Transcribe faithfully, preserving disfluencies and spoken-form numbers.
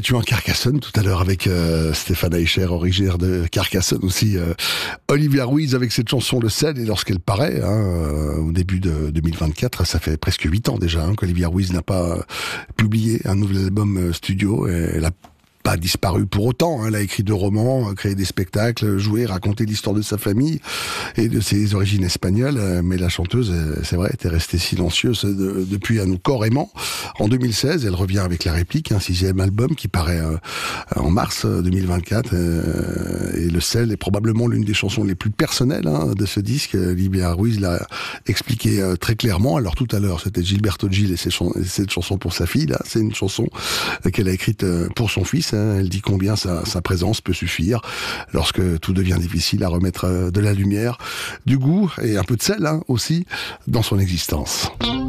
situant Carcassonne tout à l'heure avec euh, Stéphane Eicher, originaire de Carcassonne aussi. Euh, Olivia Ruiz avec cette chanson Le Sel, et lorsqu'elle paraît, hein, euh, au début de deux mille vingt-quatre, ça fait presque huit ans déjà hein, qu'Olivia Ruiz n'a pas publié un nouvel album euh, studio. Et elle a pas disparu pour autant. Hein. Elle a écrit deux romans, créé des spectacles, joué, raconté l'histoire de sa famille et de ses origines espagnoles. Mais la chanteuse, c'est vrai, était restée silencieuse de, depuis À nos corps aimants. En deux mille seize, elle revient avec La Réplique, un sixième album qui paraît euh, en mars deux mille vingt-quatre. Euh, et Le Sel est probablement l'une des chansons les plus personnelles hein, de ce disque. Olivia Ruiz l'a expliqué euh, très clairement. Alors tout à l'heure, c'était Gilberto Gil et ses chans- cette chanson pour sa fille. Là, c'est une chanson qu'elle a écrite euh, pour son fils. Elle dit combien sa, sa présence peut suffire lorsque tout devient difficile à remettre de la lumière, du goût et un peu de sel hein, aussi dans son existence.